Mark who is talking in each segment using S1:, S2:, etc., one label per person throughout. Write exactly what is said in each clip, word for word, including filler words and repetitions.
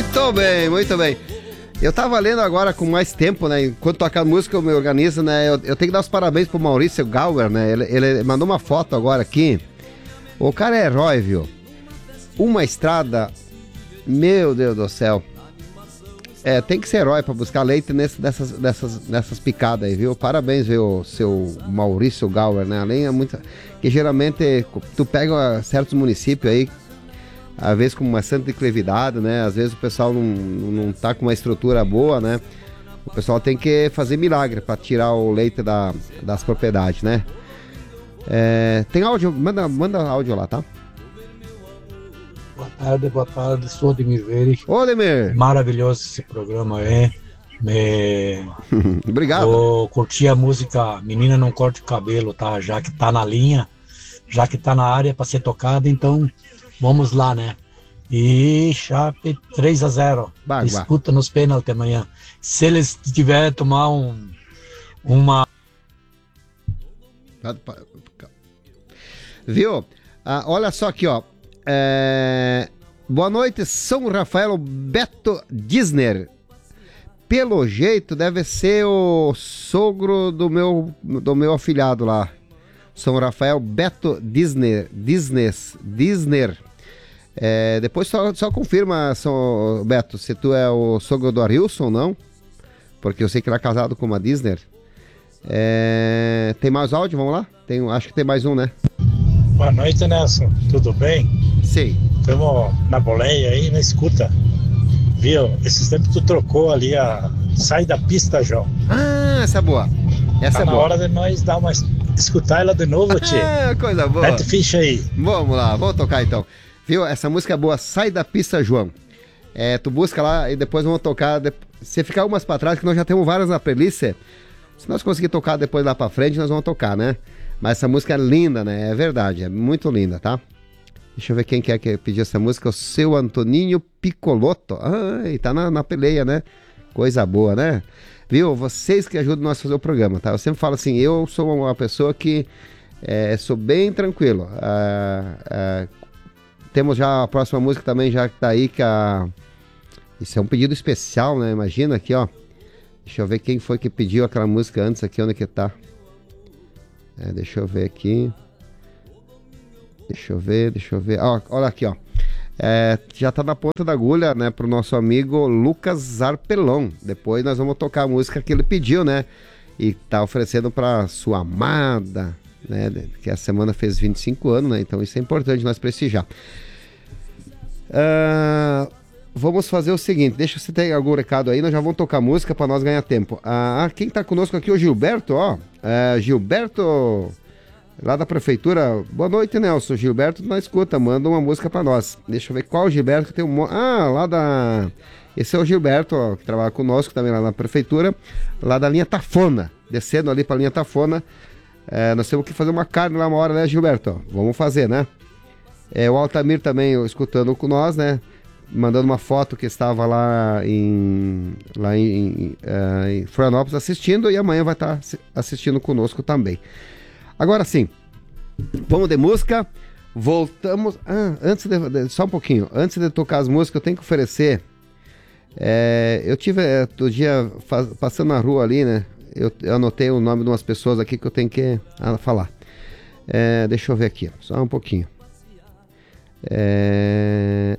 S1: Muito bem, muito bem. Eu tava lendo agora com mais tempo, né? Enquanto toca a música eu me organizo, né? Eu, eu tenho que dar os parabéns pro Maurício Gauer, né? Ele, ele mandou uma foto agora aqui. O cara é herói, viu? Uma estrada, meu Deus do céu. É, tem que ser herói pra buscar leite nesse, nessas, nessas, nessas picadas aí, viu? Parabéns, viu, seu Maurício Gauer, né? Além é muito. Que geralmente tu pega certos municípios aí, às vezes com uma santa declividade, né? Às vezes o pessoal não, não tá com uma estrutura boa, né? O pessoal tem que fazer milagre pra tirar o leite da, das propriedades, né? É, tem áudio? Manda, manda áudio lá, tá?
S2: Boa tarde, boa tarde, sou Ademir Veres.
S1: Ô, Ademir!
S2: Maravilhoso esse programa, é. Me...
S1: Obrigado.
S2: Vou curtir a música Menina Não Corte o Cabelo, tá? Já que tá na linha, já que tá na área para ser tocada, então vamos lá, né? E Chape três a zero.
S1: Bah,
S2: Escuta bah. Nos pênaltis amanhã. Se eles tiverem tomar um, uma...
S1: Viu? Ah, olha só aqui, ó. É... Boa noite, São Rafael Beto Disner. Pelo jeito deve ser o sogro do meu, do meu afilhado lá. São Rafael Beto Disner. Disney. Disner. É, depois só, só confirma, São Beto, se tu é o sogro do Arilson ou não. Porque eu sei que ele é casado com uma Disner. É, tem mais áudio? Vamos lá? Tem, acho que tem mais um, né?
S3: Boa noite, Nelson. Tudo bem?
S1: Sim.
S3: Estamos na boleia aí, na escuta. Viu? Esses tempos tu trocou ali a... Sai da pista, João.
S1: Ah, essa é boa. Essa
S3: tá
S1: é
S3: na
S1: boa.
S3: hora de nós dar uma... escutar ela de novo, tio.
S1: Ah, coisa boa.
S3: Mete ficha aí.
S1: Vamos lá, vamos tocar então. Viu? Essa música é boa. Sai da pista, João. É, tu busca lá e depois vamos tocar. De... Se ficar umas pra trás, que nós já temos várias na playlist. Se nós conseguir tocar depois lá pra frente, nós vamos tocar, né? Mas essa música é linda, né? É verdade, é muito linda, tá? Deixa eu ver quem que é que pediu essa música. O seu Antoninho Piccolotto. Ai, tá na, na peleia, né? Coisa boa, né? Viu? Vocês que ajudam nós a fazer o programa, tá? Eu sempre falo assim, eu sou uma pessoa que é, sou bem tranquilo. Ah, ah, temos já a próxima música também, já que tá aí, que a... Isso é um pedido especial, né? Imagina aqui, ó. Deixa eu ver quem foi que pediu aquela música antes aqui, onde que tá. É, deixa eu ver aqui. Deixa eu ver, deixa eu ver. Ó, olha aqui, ó. É, já tá na ponta da agulha, né, pro nosso amigo Lucas Arpelon. Depois nós vamos tocar a música que ele pediu, né? E tá oferecendo pra sua amada, né? Que a semana fez vinte e cinco anos, né? Então isso é importante nós prestigiar. Uh, vamos fazer o seguinte, deixa eu ter algum recado aí, nós já vamos tocar música pra nós ganhar tempo. Ah, quem tá conosco aqui é o Gilberto, ó. Uh, Gilberto... Lá da prefeitura, boa noite, Nelson. Gilberto na escuta, manda uma música pra nós. Deixa eu ver qual Gilberto que tem um. Ah, lá da. Esse é o Gilberto, ó, que trabalha conosco também lá na prefeitura, lá da linha Tafona. Descendo ali pra linha Tafona. É, nós temos que fazer uma carne lá uma hora, né, Gilberto? Vamos fazer, né? É, o Altamir também ó, escutando com nós, né? Mandando uma foto que estava lá em. Lá em, em, uh, em Florianópolis assistindo e amanhã vai estar assistindo conosco também. Agora sim, vamos de música, voltamos, ah, antes de, de, só um pouquinho, antes de tocar as músicas eu tenho que oferecer, é, eu tive outro dia faz, passando na rua ali, né, eu, eu anotei o nome de umas pessoas aqui que eu tenho que ah, falar, é, deixa eu ver aqui, só um pouquinho, é,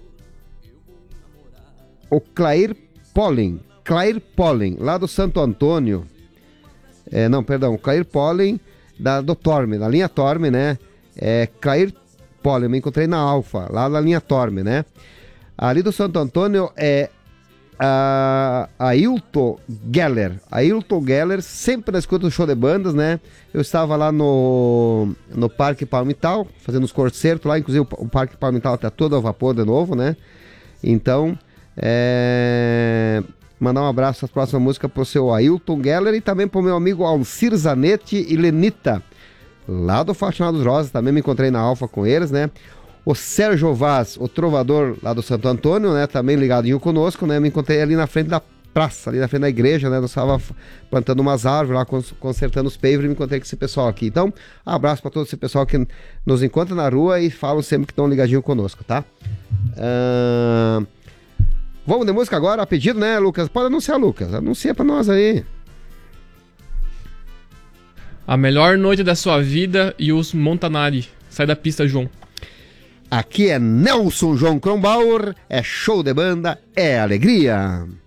S1: o Clair Pollen, Clair Pollen, lá do Santo Antônio, é, não, perdão, Clair Pollen, Da, do Torme, da linha Torme, né? É, Clair Pollen, eu me encontrei na Alfa, lá na linha Torme, né? Ali do Santo Antônio é a Ailton Geller. Ailton Geller, sempre na escuta do show de bandas, né? Eu estava lá no, no Parque Palmital, fazendo os concertos lá, inclusive o, o Parque Palmital tá todo a vapor de novo, né? Então, é... mandar um abraço para a próxima música pro seu Ailton Geller e também pro meu amigo Alcir Zanetti e Lenita, lá do Faxinal dos Rosas, também me encontrei na Alfa com eles, né? O Sérgio Vaz, o trovador lá do Santo Antônio, né? Também ligadinho conosco, né? Me encontrei ali na frente da praça, ali na frente da igreja, né? Nós estava plantando umas árvores lá, consertando os pavers e me encontrei com esse pessoal aqui. Então, abraço para todo esse pessoal que nos encontra na rua e falam sempre que estão ligadinho conosco, tá? Uh... Vamos de música agora, a pedido, né, Lucas? Pode anunciar, Lucas. Anuncia pra nós aí.
S4: A melhor noite da sua vida e os Montanari. Sai da pista, João.
S1: Aqui é Nelson João Kronbauer, é show de banda, é alegria.